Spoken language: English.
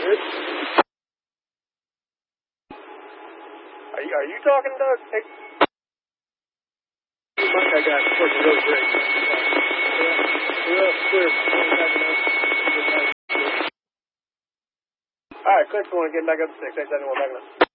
Good. Are you talking, Doug? Hey. I got working really great. Clear. All right, Clint's going to get back up to 6. 871 back up.